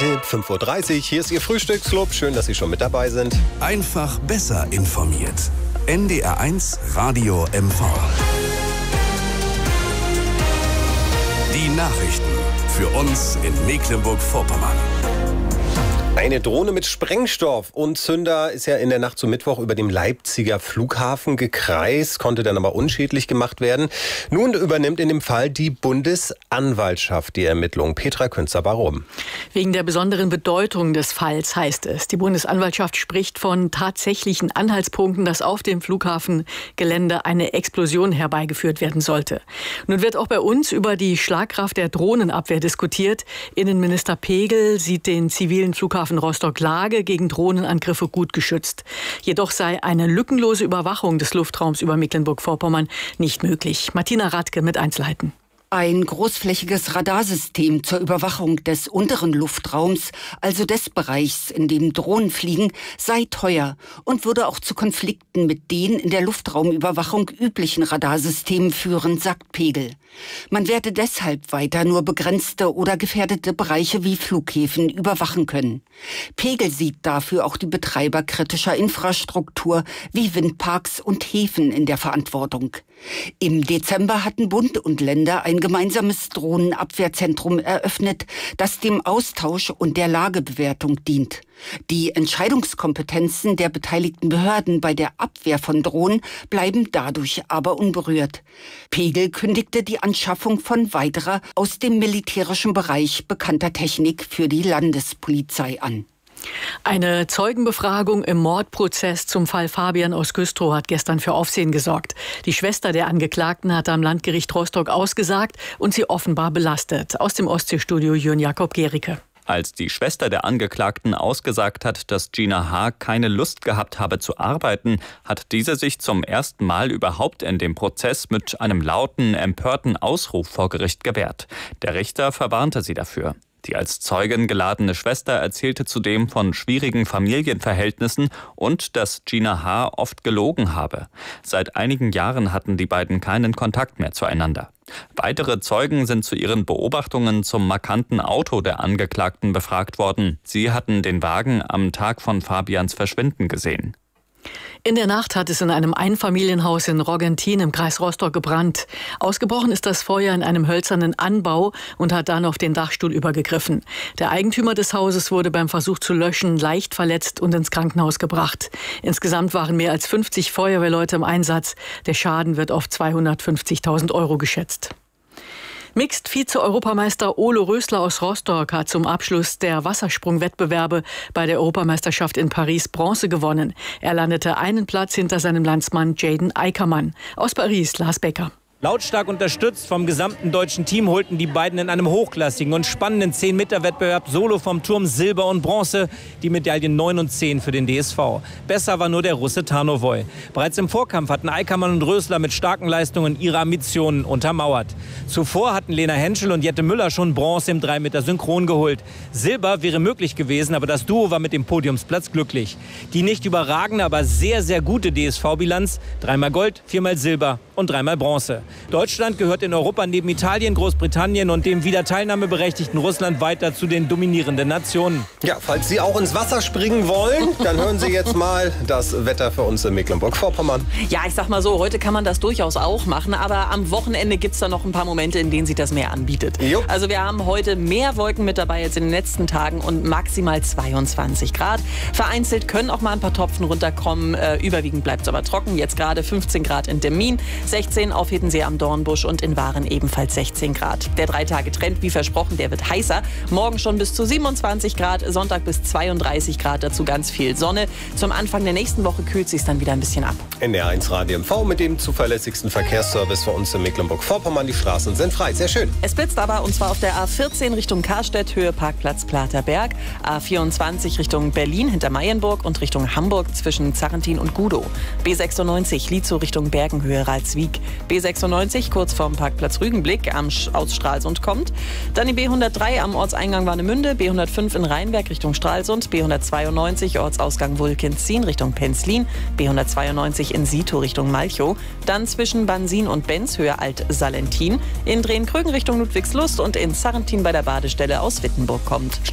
5:30 Uhr, hier ist Ihr Frühstücksclub. Schön, dass Sie schon mit dabei sind. Einfach besser informiert. NDR1 Radio MV. Die Nachrichten für uns in Mecklenburg-Vorpommern. Eine Drohne mit Sprengstoff und Zünder ist ja in der Nacht zum Mittwoch über dem Leipziger Flughafen gekreist, konnte dann aber unschädlich gemacht werden. Nun übernimmt in dem Fall die Bundesanwaltschaft die Ermittlung. Petra Künzer, warum? Wegen der besonderen Bedeutung des Falls, heißt es. Die Bundesanwaltschaft spricht von tatsächlichen Anhaltspunkten, dass auf dem Flughafengelände eine Explosion herbeigeführt werden sollte. Nun wird auch bei uns über die Schlagkraft der Drohnenabwehr diskutiert. Innenminister Pegel sieht den zivilen Flughafen Rostock-Lage gegen Drohnenangriffe gut geschützt. Jedoch sei eine lückenlose Überwachung des Luftraums über Mecklenburg-Vorpommern nicht möglich. Martina Radke mit Einzelheiten. Ein großflächiges Radarsystem zur Überwachung des unteren Luftraums, also des Bereichs, in dem Drohnen fliegen, sei teuer und würde auch zu Konflikten mit den in der Luftraumüberwachung üblichen Radarsystemen führen, sagt Pegel. Man werde deshalb weiter nur begrenzte oder gefährdete Bereiche wie Flughäfen überwachen können. Pegel sieht dafür auch die Betreiber kritischer Infrastruktur wie Windparks und Häfen in der Verantwortung. Im Dezember hatten Bund und Länder ein gemeinsames Drohnenabwehrzentrum eröffnet, das dem Austausch und der Lagebewertung dient. Die Entscheidungskompetenzen der beteiligten Behörden bei der Abwehr von Drohnen bleiben dadurch aber unberührt. Pegel kündigte die Anschaffung von weiterer aus dem militärischen Bereich bekannter Technik für die Landespolizei an. Eine Zeugenbefragung im Mordprozess zum Fall Fabian aus Güstrow hat gestern für Aufsehen gesorgt. Die Schwester der Angeklagten hat am Landgericht Rostock ausgesagt und sie offenbar belastet. Aus dem Ostseestudio Jörn Jakob Gericke. Als die Schwester der Angeklagten ausgesagt hat, dass Gina H. keine Lust gehabt habe zu arbeiten, hat diese sich zum ersten Mal überhaupt in dem Prozess mit einem lauten, empörten Ausruf vor Gericht gewehrt. Der Richter verwarnte sie dafür. Die als Zeugin geladene Schwester erzählte zudem von schwierigen Familienverhältnissen und dass Gina H. oft gelogen habe. Seit einigen Jahren hatten die beiden keinen Kontakt mehr zueinander. Weitere Zeugen sind zu ihren Beobachtungen zum markanten Auto der Angeklagten befragt worden. Sie hatten den Wagen am Tag von Fabians Verschwinden gesehen. In der Nacht hat es in einem Einfamilienhaus in Roggentin im Kreis Rostock gebrannt. Ausgebrochen ist das Feuer in einem hölzernen Anbau und hat dann auf den Dachstuhl übergegriffen. Der Eigentümer des Hauses wurde beim Versuch zu löschen leicht verletzt und ins Krankenhaus gebracht. Insgesamt waren mehr als 50 Feuerwehrleute im Einsatz. Der Schaden wird auf 250.000 € geschätzt. Mixed-Vize-Europameister Ole Rösler aus Rostock hat zum Abschluss der Wassersprungwettbewerbe bei der Europameisterschaft in Paris Bronze gewonnen. Er landete einen Platz hinter seinem Landsmann Jaden Eickermann. Aus Paris, Lars Becker. Lautstark unterstützt vom gesamten deutschen Team holten die beiden in einem hochklassigen und spannenden 10-Meter-Wettbewerb solo vom Turm Silber und Bronze die Medaillen 9 und 10 für den DSV. Besser war nur der Russe Tarnowoi. Bereits im Vorkampf hatten Eickermann und Rösler mit starken Leistungen ihre Ambitionen untermauert. Zuvor hatten Lena Henschel und Jette Müller schon Bronze im 3-Meter Synchron geholt. Silber wäre möglich gewesen, aber das Duo war mit dem Podiumsplatz glücklich. Die nicht überragende, aber sehr, sehr gute DSV-Bilanz: 3-mal Gold, 4-mal Silber und 3-mal Bronze. Deutschland gehört in Europa neben Italien, Großbritannien und dem wieder teilnahmeberechtigten Russland weiter zu den dominierenden Nationen. Ja, falls Sie auch ins Wasser springen wollen, dann hören Sie jetzt mal das Wetter für uns in Mecklenburg-Vorpommern. Ja, ich sag mal so, heute kann man das durchaus auch machen, aber am Wochenende gibt es da noch ein paar Momente, in denen sich das Meer anbietet. Jo. Also wir haben heute mehr Wolken mit dabei als in den letzten Tagen und maximal 22 Grad. Vereinzelt können auch mal ein paar Tropfen runterkommen, überwiegend bleibt es aber trocken. Jetzt gerade 15 Grad in Demmin, 16 auf Hiddensee am Dornbusch und in Waren ebenfalls 16 Grad. Der 3-Tage-Trend, wie versprochen, der wird heißer. Morgen schon bis zu 27 Grad, Sonntag bis 32 Grad, dazu ganz viel Sonne. Zum Anfang der nächsten Woche kühlt es sich dann wieder ein bisschen ab. NDR1 Radio MV mit dem zuverlässigsten Verkehrsservice für uns in Mecklenburg-Vorpommern. Die Straßen sind frei, sehr schön. Es blitzt aber, und zwar auf der A14 Richtung Karstedt, Höhe Parkplatz Platerberg, A24 Richtung Berlin hinter Mayenburg und Richtung Hamburg zwischen Zarrentin und Gudow. B96 Lietzow Richtung Bergen, Höhe Ralswiek. B96 kurz vorm Parkplatz Rügenblick aus Stralsund kommt. Dann die B103 am Ortseingang Warnemünde, B105 in Rheinberg Richtung Stralsund, B192 Ortsausgang Wulkenzien Richtung Penzlin, B192 in Sito Richtung Malchow, dann zwischen Bansin und Benz Höhe Alt-Salentin, in Drehn-Krögen Richtung Ludwigslust und in Zarrentin bei der Badestelle aus Wittenburg kommt.